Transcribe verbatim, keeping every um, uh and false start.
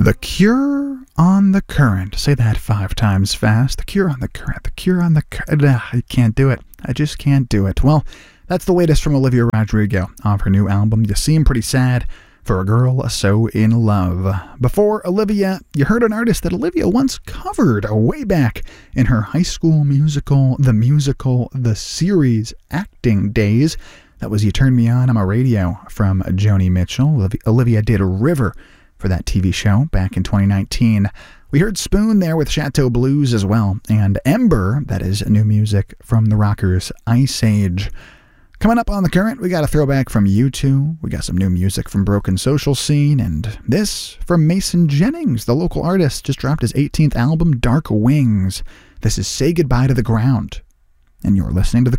The Cure on the Current. Say that five times fast. The Cure on the Current. The Cure on the Current. I can't do it. I just can't do it. Well, that's the latest from Olivia Rodrigo off her new album, You Seem Pretty Sad for a Girl So in Love. Before Olivia, you heard an artist that Olivia once covered way back in her High School Musical, the musical, the series acting days. That was You Turn Me On, I'm a Radio from Joni Mitchell. Olivia did River for that T V show back in twenty nineteen. We heard Spoon there with Chateau Blues as well, and Ember, that is new music from the rockers Ice Age. Coming up on The Current, we got a throwback from U two, we got some new music from Broken Social Scene, and this from Mason Jennings, the local artist, just dropped his eighteenth album, Dark Wings. This is Say Goodbye to the Ground, and you're listening to The